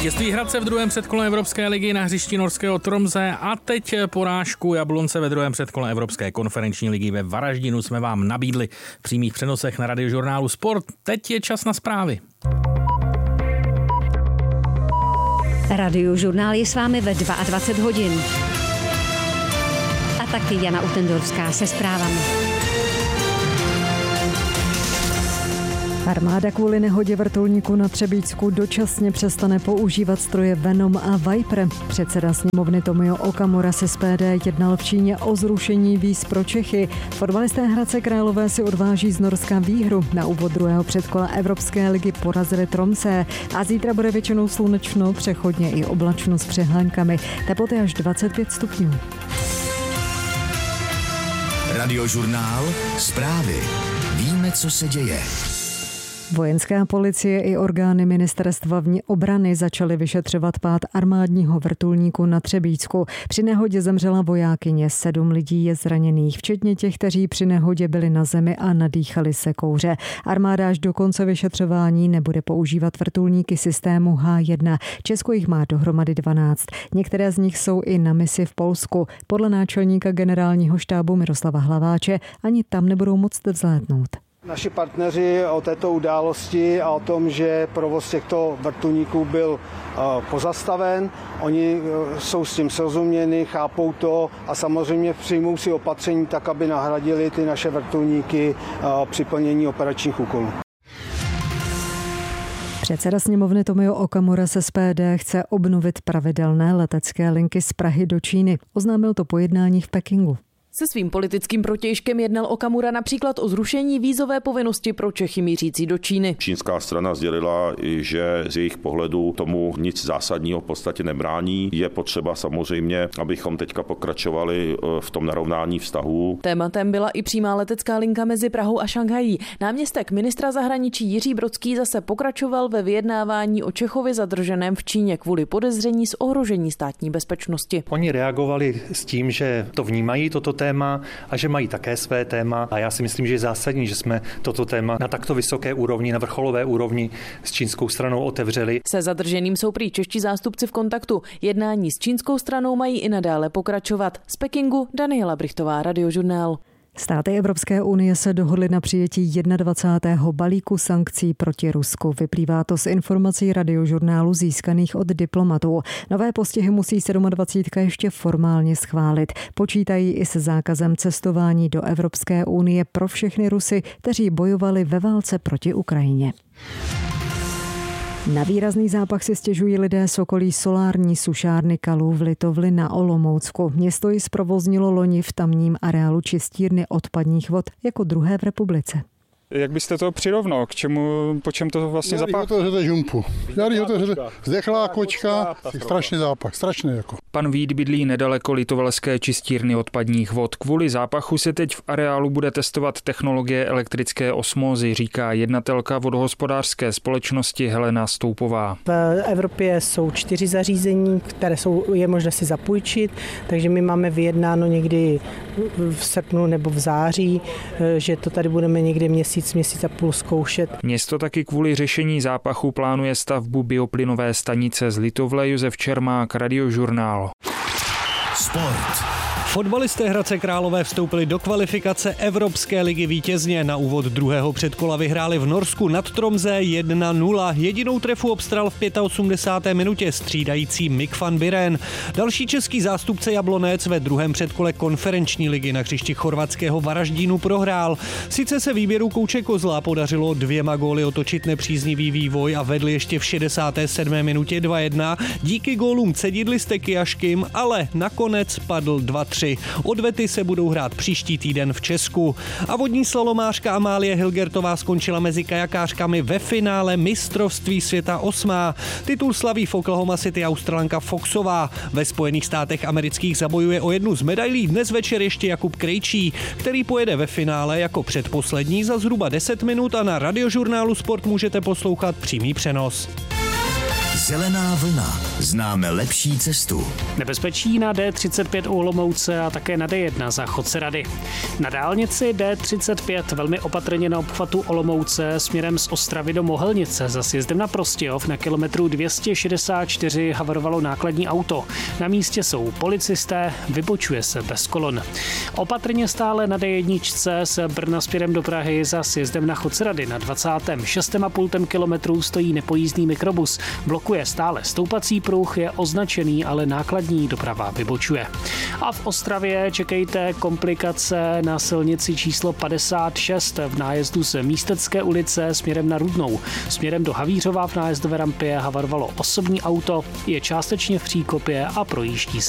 Vítězství Hradce v druhém předkole Evropské ligy na hřišti norského Tromsø a teď porážku Jablonce ve druhém předkole Evropské konferenční ligy ve Varaždinu jsme vám nabídli v přímých přenosech na Radiožurnálu Sport. Teď je čas na zprávy. Radiožurnál je s vámi ve 22 hodin. A taky Jana Utendorská se zprávami. Armáda kvůli nehodě vrtulníku na Třebíčsku dočasně přestane používat stroje Venom a Viper. Předseda sněmovny Tomio Okamura z SPD jednal v Číně o zrušení víz pro Čechy. Fotbalisté Hradce Králové si odváží z Norska výhru. Na úvod druhého předkola Evropské ligy porazili Tromsø a zítra bude většinou slunečno, přechodně i oblačno s přehláňkami. Teploty až 25 stupňů. Radiožurnál Zprávy. Víme, co se děje. Vojenská policie i orgány ministerstva obrany začaly vyšetřovat pád armádního vrtulníku na Třebíčsku. Při nehodě zemřela vojákyně, 7 lidí je zraněných, včetně těch, kteří při nehodě byli na zemi a nadýchali se kouře. Armáda až do konce vyšetřování nebude používat vrtulníky systému H1. Česko jich má dohromady 12. Některé z nich jsou i na misi v Polsku. Podle náčelníka generálního štábu Miroslava Hlaváče ani tam nebudou moct vzlétnout. Naši partneři o této události a o tom, že provoz těchto vrtulníků byl pozastaven, oni jsou s tím srozuměni, chápou to a samozřejmě přijmou si opatření tak, aby nahradili ty naše vrtulníky při plnění operačních úkolů. Předseda sněmovny Tomio Okamura z SPD chce obnovit pravidelné letecké linky z Prahy do Číny. Oznámil to po jednání v Pekingu. Se svým politickým protějškem jednal Okamura například o zrušení vízové povinnosti pro Čechy mířící do Číny. Čínská strana sdělila, že z jejich pohledu tomu nic zásadního v podstatě nebrání. Je potřeba samozřejmě, abychom teďka pokračovali v tom narovnání vztahů. Tématem byla i přímá letecká linka mezi Prahou a Šanghají. Náměstek ministra zahraničí Jiří Brodský zase pokračoval ve vyjednávání o Čechovi zadrženém v Číně kvůli podezření z ohrožení státní bezpečnosti. Oni reagovali s tím, že to vnímají toto téma a že mají také své téma a já si myslím, že je zásadní, že jsme toto téma na takto vysoké úrovni, na vrcholové úrovni s čínskou stranou otevřeli. Se zadrženým jsou prý čeští zástupci v kontaktu. Jednání s čínskou stranou mají i nadále pokračovat. Z Pekingu Daniela Brichtová, Radiožurnál. Státy Evropské unie se dohodly na přijetí 21. balíku sankcí proti Rusku. Vyplývá to z informací Radiožurnálu získaných od diplomatů. Nové postihy musí 27. ještě formálně schválit. Počítají i se zákazem cestování do Evropské unie pro všechny Rusy, kteří bojovali ve válce proti Ukrajině. Na výrazný zápach si stěžují lidé z okolí solární sušárny Kalů v Litovli na Olomoucku. Město ji zprovoznilo loni v tamním areálu čistírny odpadních vod jako druhé v republice. Jak byste to přirovnal? Po čem to vlastně zapach? Já to řede žumpu. Zdechlá kočka, strašný zápach, strašný jako. Pan Vít bydlí nedaleko litovelské čistírny odpadních vod. Kvůli zápachu se teď v areálu bude testovat technologie elektrické osmózy, říká jednatelka vodohospodářské společnosti Helena Stoupová. V Evropě jsou 4 zařízení, které je možné si zapůjčit, takže my máme vyjednáno někdy v srpnu nebo v září, že to tady budeme někdy měsíc a půl zkoušet. Město taky kvůli řešení zápachu plánuje stavbu bioplynové stanice z Litovle. Josef Čermák, Radiožurnál. Sport. Fotbalisté Hradce Králové vstoupili do kvalifikace Evropské ligy vítězně. Na úvod druhého předkola vyhráli v Norsku nad Tromsø 1-0. Jedinou trefu obstral v 85. minutě střídající Mik van Buren. Další český zástupce Jablonec ve druhém předkole konferenční ligy na hřišti chorvatského Varaždínu prohrál. Sice se výběru Kouče Kozla podařilo 2 góly otočit nepříznivý vývoj a vedli ještě v 67. minutě 2-1 díky gólům Cedidly, Steky a Škim, ale nakonec padl 2-3. Odvety se budou hrát příští týden v Česku. A vodní slalomářka Amálie Hilgertová skončila mezi kajakářkami ve finále mistrovství světa 8. Titul slaví v Oklahoma City Australanka Foxová. Ve Spojených státech amerických zabojuje o jednu z medailí dnes večer ještě Jakub Krejčí, který pojede ve finále jako předposlední za zhruba 10 minut a na Radiožurnálu Sport můžete poslouchat přímý přenos. Zelená vlna. Známe lepší cestu. Nebezpečí na D35 u Olomouce a také na D1 za Chodcerady. Na dálnici D35 velmi opatrně na obchvatu Olomouce směrem z Ostravy do Mohelnice za sjezdem na Prostějov na kilometru 264 havarovalo nákladní auto. Na místě jsou policisté, vybočuje se bez kolon. Opatrně stále na D1 z Brna směrem do Prahy za sjezdem na Chodcerady na 26,5 kilometru stojí nepojízdný mikrobus. Blokuje stále stoupací pruh, je označený, ale nákladní doprava vybočuje. A v Ostravě čekejte komplikace na silnici číslo 56 v nájezdu z Místecké ulice směrem na Rudnou. Směrem do Havířova v nájezdové rampě havarovalo osobní auto, je částečně v příkopě a projíždí se